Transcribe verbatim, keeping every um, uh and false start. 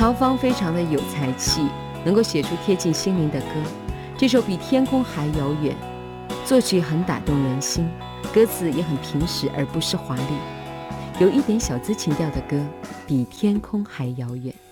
曹芳非常的有才气，能够写出贴近心灵的歌。这首比天空还遥远，作曲很打动人心，歌词也很平实而不失华丽，有一点小资情调的歌，比天空还遥远。